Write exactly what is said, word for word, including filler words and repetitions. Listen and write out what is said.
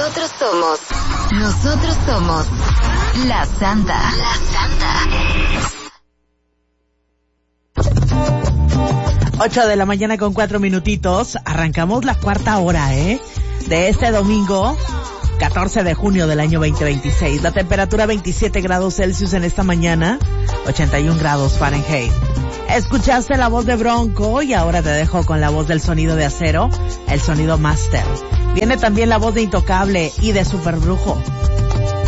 Nosotros somos, nosotros somos La Santa. La Santa. Ocho de la mañana con cuatro minutitos. Arrancamos la cuarta hora, ¿eh? De este domingo, catorce de junio del año veinte veintiséis. La temperatura veintisiete grados Celsius en esta mañana, ochenta y un grados Fahrenheit. Escuchaste la voz de Bronco y ahora te dejo con la voz del Sonido de Acero, el Sonido Master. Viene también la voz de Intocable y de Superbrujo.